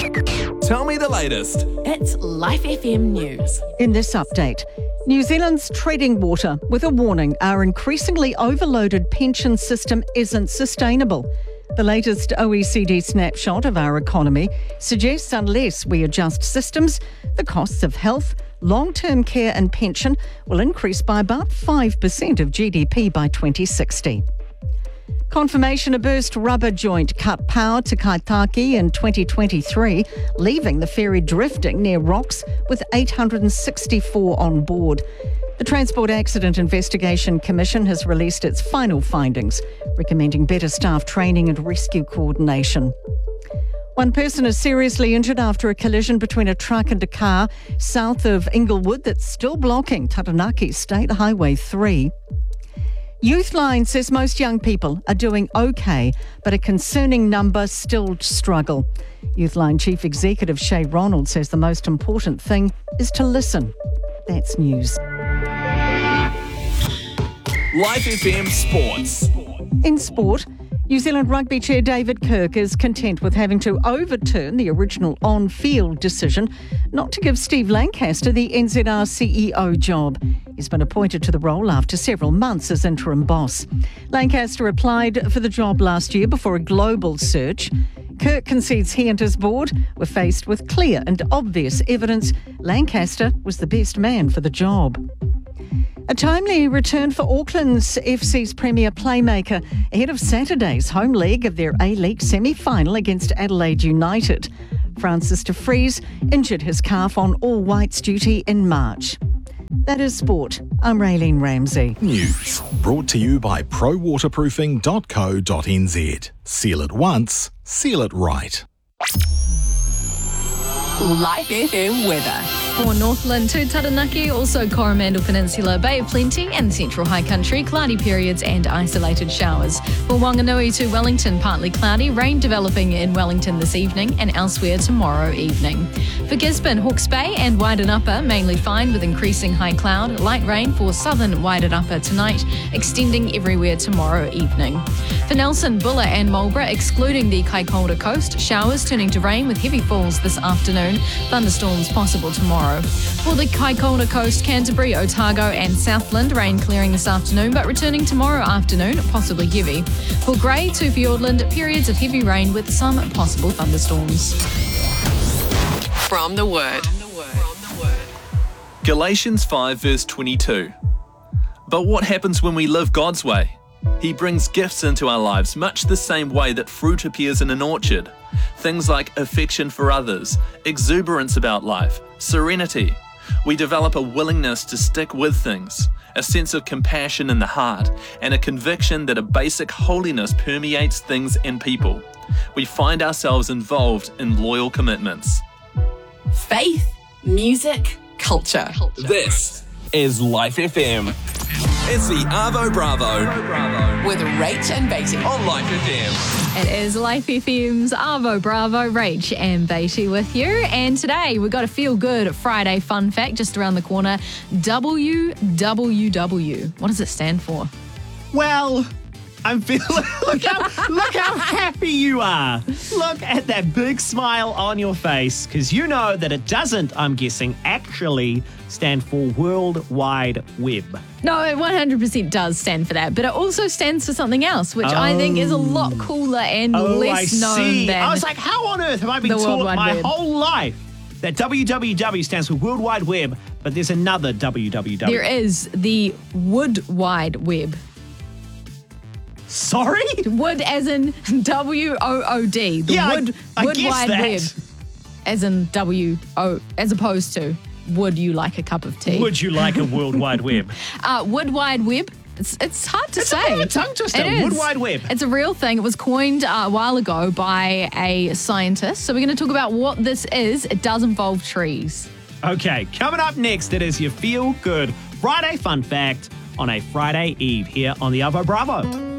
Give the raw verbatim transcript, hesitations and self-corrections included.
Tell me the latest. It's Life F M News. In this update, New Zealand's treading water with a warning our increasingly overloaded pension system isn't sustainable. The latest O E C D snapshot of our economy suggests unless we adjust systems, the costs of health, long-term care and pension will increase by about five percent of G D P by twenty sixty. Confirmation a burst rubber joint cut power to Kaitaki in twenty twenty-three, leaving the ferry drifting near rocks with eight hundred sixty-four on board. The Transport Accident Investigation Commission has released its final findings, recommending better staff training and rescue coordination. One person is seriously injured after a collision between a truck and a car south of Inglewood that's still blocking Taranaki State Highway three. Youthline says most young people are doing okay, but a concerning number still struggle. Youthline Chief Executive Shay Ronald says the most important thing is to listen. That's news. Life F M Sports. In sport, New Zealand Rugby Chair David Kirk is content with having to overturn the original on-field decision not to give Steve Lancaster the N Z R C E O job. He's been appointed to the role after several months as interim boss. Lancaster applied for the job last year before a global search. Kirk concedes he and his board were faced with clear and obvious evidence Lancaster was the best man for the job. A timely return for Auckland's F C's premier playmaker ahead of Saturday's home leg of their A-League semi-final against Adelaide United. Francis de Vries injured his calf on all-whites duty in March. That is sport. I'm Raylene Ramsey. News brought to you by pro waterproofing dot co dot n z. Seal it once, seal it right. Life F M weather. For Northland to Taranaki, also Coromandel Peninsula, Bay of Plenty and the Central High Country, cloudy periods and isolated showers. For Wanganui to Wellington, partly cloudy, rain developing in Wellington this evening and elsewhere tomorrow evening. For Gisborne, Hawke's Bay and Wyden Upper, mainly fine with increasing high cloud, light rain for southern Wyden Upper tonight, extending everywhere tomorrow evening. For Nelson, Buller and Marlborough, excluding the Kaikoura coast, showers turning to rain with heavy falls this afternoon, thunderstorms possible tomorrow. For the Kaikoura coast, Canterbury, Otago and Southland, rain clearing this afternoon but returning tomorrow afternoon, possibly heavy. For Grey to Fiordland, periods of heavy rain with some possible thunderstorms. From the Word. Galatians five verse twenty-two. But what happens when we live God's way? He brings gifts into our lives much the same way that fruit appears in an orchard. Things like affection for others, exuberance about life, serenity. We develop a willingness to stick with things, a sense of compassion in the heart, and a conviction that a basic holiness permeates things and people. We find ourselves involved in loyal commitments. Faith, music, culture. This is Life F M. It's the Arvo Bravo With Rach and Beatty. on Life F M. It is Life F M's Arvo Bravo, Rach and Beatty with you. And today we've got a Feel Good Friday fun fact just around the corner. W W W. What does it stand for? Well, I'm feeling. Look how look how happy you are. Look at that big smile on your face, because you know that it doesn't, I'm guessing, actually stand for World Wide Web. No, it one hundred percent does stand for that, but it also stands for something else, which Oh. I think is a lot cooler and Oh, less I known see. than. I was like, how on earth have I been the World taught Wide my Web. whole life that W W W stands for World Wide Web, but there's another W W W? There is the Wood Wide Web. Sorry? Wood as in W O O D. The Yeah, I- Wood, I wood guessed Wide that. Web. As in W O, as opposed to would you like a cup of tea? Would you like a World Wide Web? Uh, Wood Wide Web. It's it's hard to It's a say. bit of a tongue twister. It is. Wood Wide Web. It's a real thing. It was coined uh, a while ago by a scientist. So we're going to talk about what this is. It does involve trees. Okay, coming up next, it is your Feel Good Friday fun fact on a Friday Eve here on the Arvo Bravo.